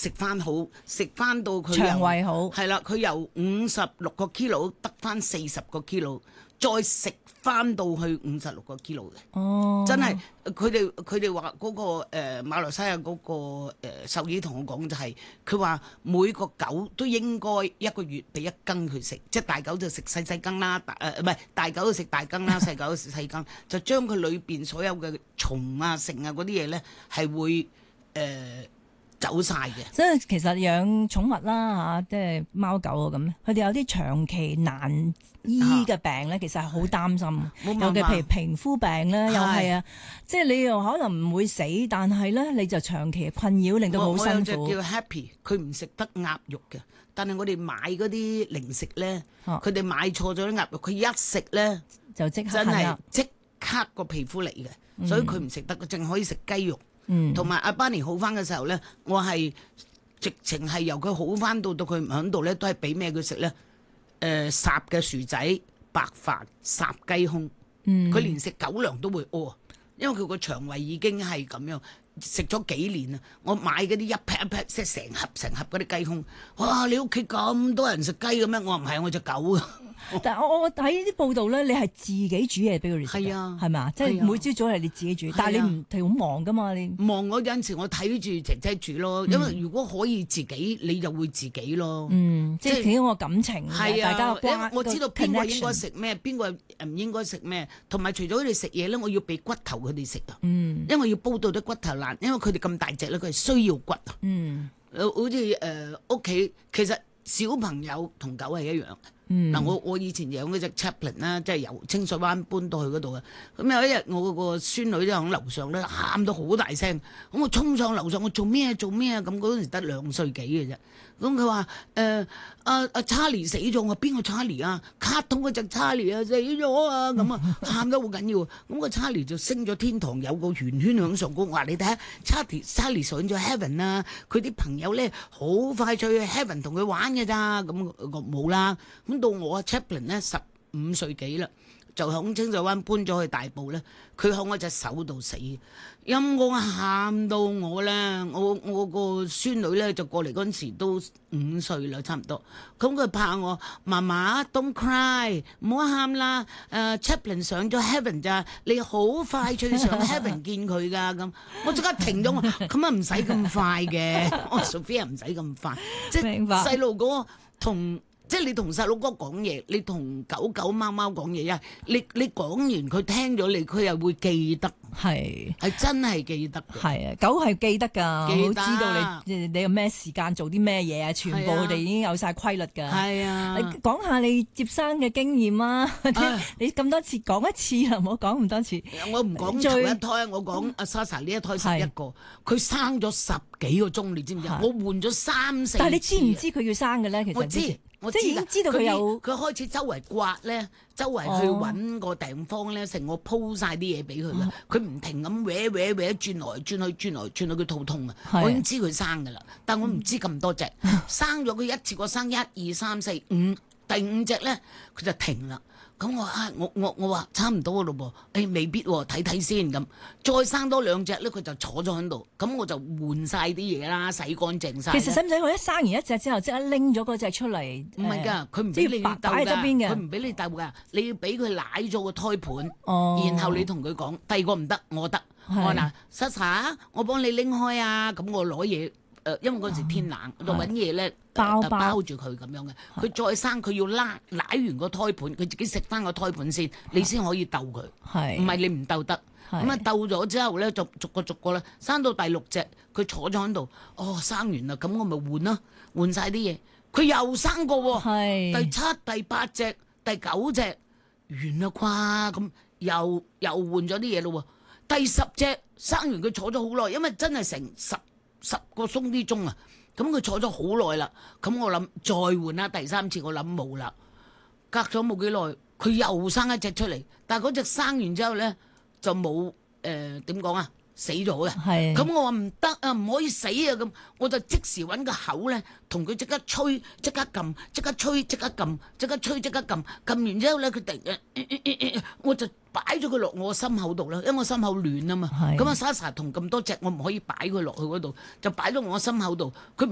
食翻好，食翻到佢腸胃好係啦，佢由56個 kilo 得翻40個 kilo，再食翻到去56個 kilo 嘅。 哦， 真係佢哋話嗰個馬來西亞嗰個獸醫同我講就係，佢話每個狗都應該一個月俾1羹佢食，即係大狗就食細羹啦，唔係大狗就食大羹啦，細狗就食細羹，就將佢裏邊所有嘅蟲啊、剩啊嗰啲嘢咧係會走晒嘅。 所以其實養寵物啦嚇，即係貓狗啊咁，佢哋有啲長期難醫嘅病咧，其實係好擔心。尤其譬如皮膚病咧，又係啊，即係你又可能唔會死，但係咧你就長期困擾，令到好辛苦。 我有隻叫 Happy， 佢唔食得鴨肉嘅，但係我哋買嗰啲零食咧，佢哋買錯咗啲鴨肉，佢一食咧就即刻真係即刻個皮膚嚟嘅，所以佢唔食得，佢淨可以食雞肉。同埋阿班尼好翻嘅時候咧，我係直情係由佢好翻到佢唔喺度咧，都係俾咩佢食咧？烚嘅薯仔、白飯、烚雞胸，佢連食狗糧都會屙，因為佢個腸胃已經係咁樣。食咗幾年啦，我買嗰啲一劈一劈，即係成盒嗰啲雞胸。哇！你屋企咁多人食雞嘅咩？我話唔係，我隻狗啊。 但係我睇啲報道咧，你係自己煮嘢俾佢哋食嘅，係咪啊？即係每朝早係你自己煮，但係你唔好忙噶嘛，你忙嗰陣時我睇住姐姐煮咯，因為如果可以自己，你就會自己咯。 即係幾個感情，大家因為我知道邊個應該食咩，邊個唔應該食咩，同埋除咗佢哋食嘢咧，我要俾骨頭佢哋食啊。因為要煲到啲骨頭爛，因為佢哋咁大隻咧，佢係需要骨啊。好似屋企其實小朋友同狗係一樣。嗱，我以前養嗰隻 Chaplin 啦，即係由清水灣搬到去嗰度嘅。咁有一日我個孫女咧喺樓上咧喊到好大聲，咁我衝上樓上，我做咩啊？咁嗰陣時得2歲幾嘅啫。咁佢話阿 Charlie 死咗，我邊個 Charlie 啊？卡通嗰隻 Charlie 啊死咗啊！咁啊喊得好緊要。咁個 Charlie 就升咗天堂，有個圓圈響上高。我話你睇下 Charlie 上咗 Heaven 啊！佢啲朋友咧好快脆去 Heaven 同佢玩嘅咋。咁我冇啦。咁到我阿 Chaplin 咧15歲幾啦，就響清水灣搬咗去大埔咧，佢響我隻手度死，陰公喊到我咧，我個孫女咧就過嚟嗰陣時都5歲啦，差唔多，咁佢拍我，媽媽 don't cry， 唔好喊啦，Chaplin 上咗 Heaven 咋，你好快脆上 Heaven 見佢噶，咁我即刻停咗我，咁啊唔使咁快嘅，我 Sophia 唔使咁快，即係細路哥同。即係你同細佬哥講嘢，你同狗狗貓貓講嘢啊！你講完佢聽咗你，佢又會記得，係真係記得嘅。 係啊，狗係記得㗎，好知道你有咩時間做啲咩嘢啊！全部佢哋已經有晒規律㗎。係啊，講下你接生嘅經驗啊！你咁多次講一次啦，唔好講咁多次。 我唔講頭一胎，我講阿 Sasa 呢一胎11個，佢生咗10幾個鐘，你知唔知？我換咗3、4次。 但係你知唔知佢要生嘅咧？其實我即係已經知道佢有佢開始周圍刮咧，周圍去揾個地方咧，成我鋪晒啲嘢俾佢啦。佢唔停咁搲轉來轉去，佢肚痛啊！我已經知佢生噶啦，但我唔知咁多隻。生咗佢一次過生1、2、3、4、5，第5隻咧佢就停啦。咁我話差唔多咯噃，未必喎，睇睇先咁。再生多2隻咧，佢就坐咗喺度。咁我就換晒啲嘢啦，洗乾淨晒。 其實使唔使我一生完一隻之後即刻拎咗嗰隻出嚟？ 唔係㗎，佢唔俾你鬥㗎，佢唔俾你鬥㗎。你要俾佢舐咗個胎盤，然後你同佢講，第二個唔得，我得。我嗱，Sasa，我幫你拎開啊！咁我攞嘢。因為嗰時天冷，我就揾嘢咧包住佢咁樣嘅。佢再生，佢要舐完個胎盤，佢自己食翻個胎盤先，你先可以鬥佢。唔係你唔鬥得。咁啊鬥咗之後咧，就逐個啦，生到第6隻，佢坐咗喺度。生完啦，咁我咪換咯，換晒啲嘢。佢又生過喎，第7、第8隻、第9隻完啦啩，咁又換咗啲嘢咯喎。第10隻生完，佢坐咗好耐，因為真係成10個鬆啲鐘啊！咁佢坐咗好耐啦，咁我諗再換啦，第3次我諗冇啦。隔咗冇幾耐，佢又生一隻出嚟，但係嗰隻生完之後咧就冇點講啊，死咗嘅。咁我話唔得啊，唔可以死啊！咁我就即時揾個口咧，同佢即刻吹，即刻撳，即刻吹，即刻撳，即刻吹，即刻撳。撳完之後咧，佢突然我就擺咗佢落我心口度啦，因為我心口暖啊嘛。咁啊 Sasa 同咁多隻，我唔可以擺佢落去嗰度，就擺咗我心口度。佢